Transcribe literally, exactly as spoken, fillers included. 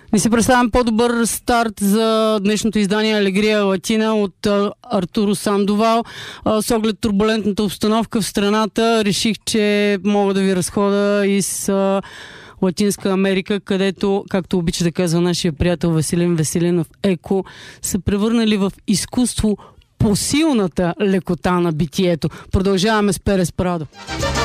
Не си представям по-добър старт за днешното издание Алегрия Латина от а, Артуро Сандовал. А, с оглед турбулентната обстановка в страната, реших, че мога да ви разхода из а, Латинска Америка, където, както обича да казва нашия приятел Веселин Веселинов, еко, са превърнали в изкуство по силната лекота на битието. Продължаваме с Перес Прадо.